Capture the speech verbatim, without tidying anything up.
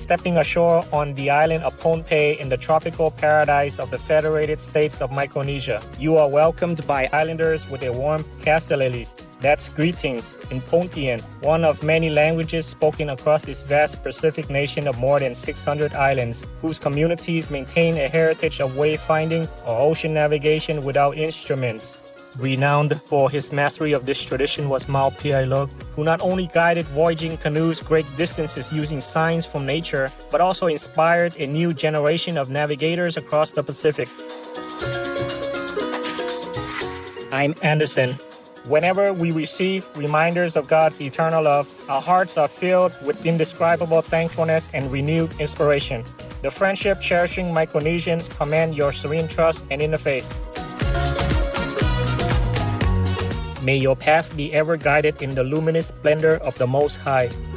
stepping ashore on the island of Pohnpei in the tropical paradise of the Federated States of Micronesia. You are welcomed by islanders with a warm kasalelis, that's greetings, in Pontian, one of many languages spoken across this vast Pacific nation of more than six hundred islands, whose communities maintain a heritage of wayfinding or ocean navigation without instruments. Renowned for his mastery of this tradition was Mao Piailug, who not only guided voyaging canoes great distances using signs from nature, but also inspired a new generation of navigators across the Pacific. I'm Anderson. Whenever we receive reminders of God's eternal love, our hearts are filled with indescribable thankfulness and renewed inspiration. The friendship-cherishing Micronesians commend your serene trust and inner faith. May your path be ever guided in the luminous splendor of the Most High.